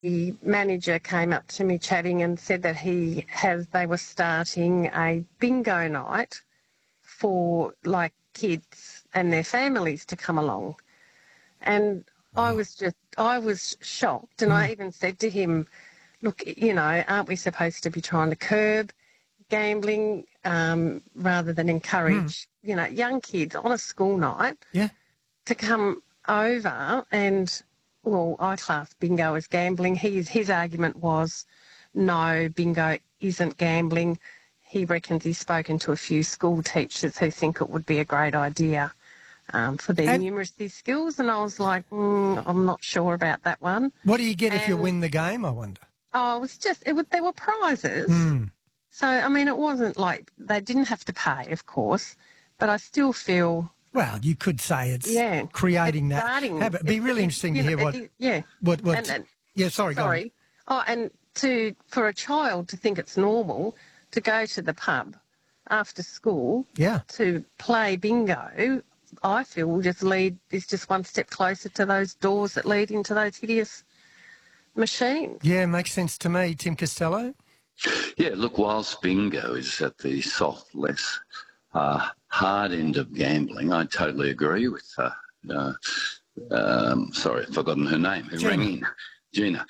the manager came up to me chatting and said that they were starting a bingo night for like kids and their families to come along. And I was shocked, and I even said to him, look, you know, aren't we supposed to be trying to curb gambling rather than encourage, you know, young kids on a school night to come over and, well, I class bingo as gambling. His argument was, no, bingo isn't gambling. He reckons he's spoken to a few school teachers who think it would be a great idea for their numeracy skills, and I was like, I'm not sure about that one. What do you get if you win the game, I wonder? Oh, there were prizes. So, I mean, it wasn't like they didn't have to pay, of course, but I still feel... Well, you could say it's creating that habit. It'd be really interesting to hear what... Sorry, go on. Oh, and for a child to think it's normal to go to the pub after school to play bingo, I feel is just one step closer to those doors that lead into those hideous machines. Yeah, makes sense to me. Tim Costello? Yeah, look, whilst bingo is at the soft, less hard end of gambling, I totally agree with, sorry, I've forgotten her name, who rang in. Gina.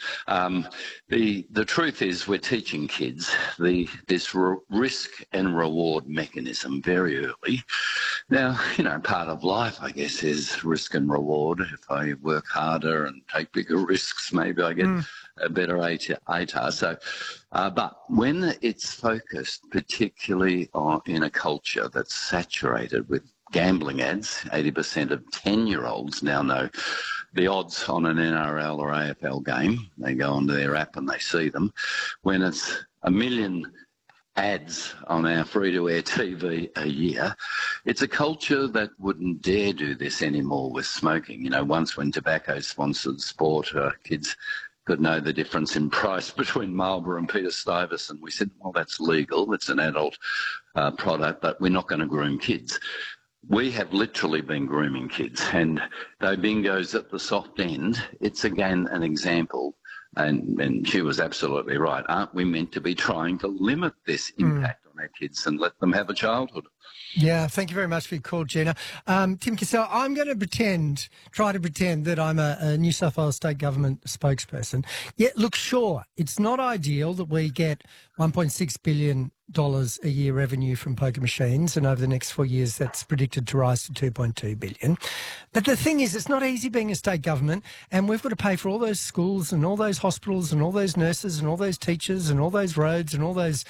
The truth is we're teaching kids this risk and reward mechanism very early. Now, you know, part of life, I guess, is risk and reward. If I work harder and take bigger risks, maybe I get a better ATAR. So, but when it's focused particularly in a culture that's saturated with gambling ads, 80% of 10-year-olds now know the odds on an NRL or AFL game. They go onto their app and they see them. When it's 1 million ads on our free-to-air TV a year, it's a culture that wouldn't dare do this anymore with smoking. You know, once when tobacco sponsored sport, kids could know the difference in price between Marlboro and Peter Stuyvesant. We said, well, that's legal. It's an adult product, but we're not going to groom kids. We have literally been grooming kids, and though bingo's at the soft end, it's again an example, and she was absolutely right. Aren't we meant to be trying to limit this impact on our kids and let them have a childhood? Yeah, thank you very much for your call, Gina. Tim Costello, I'm going to try to pretend that I'm a New South Wales State Government spokesperson. Yeah, look, sure, it's not ideal that we get $1.6 billion a year revenue from poker machines, and over the next 4 years that's predicted to rise to $2.2 billion. But the thing is, it's not easy being a state government, and we've got to pay for all those schools and all those hospitals and all those nurses and all those teachers and all those roads and all those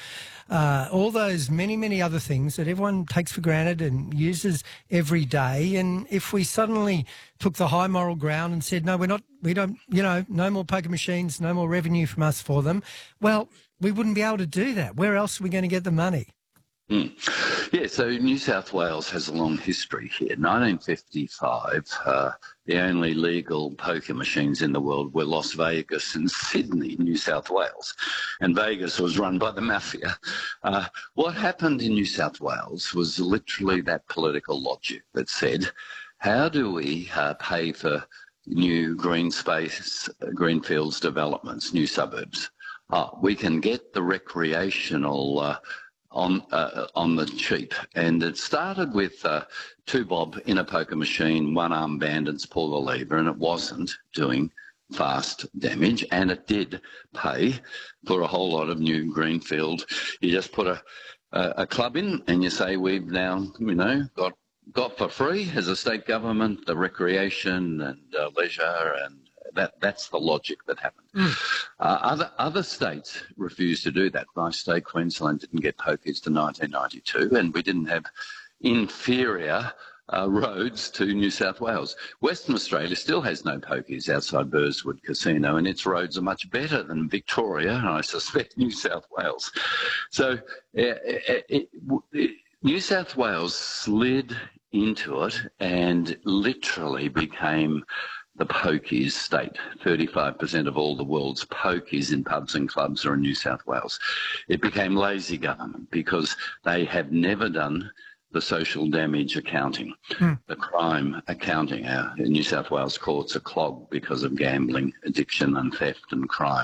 many, many other things that everyone takes for granted and uses every day. And if we suddenly took the high moral ground and said, no, we don't, you know, no more poker machines, no more revenue from us for them, well, we wouldn't be able to do that. Where else are we going to get the money? Yeah, so New South Wales has a long history here. 1955, the only legal poker machines in the world were Las Vegas and Sydney, New South Wales. And Vegas was run by the mafia. What happened in New South Wales was literally that political logic that said, how do we pay for new green space, greenfields developments, new suburbs? We can get the recreational on the cheap. And it started with two bob in a poker machine, one-armed bandits pull the lever, and it wasn't doing fast damage, and it did pay for a whole lot of new greenfield. You just put a club in and you say, we've now, you know, got for free as a state government the recreation and leisure, and that's the logic that happened. Other states refused to do that. My state, Queensland, didn't get pokies to 1992, and we didn't have inferior roads to New South Wales. Western Australia still has no pokies outside Burswood Casino, and its roads are much better than Victoria, and I suspect New South Wales. So New South Wales slid into it and literally became the pokies state. 35% of all the world's pokies in pubs and clubs are in New South Wales. It became lazy government because they have never done the social damage accounting, the crime accounting. Our New South Wales courts are clogged because of gambling, addiction and theft and crime.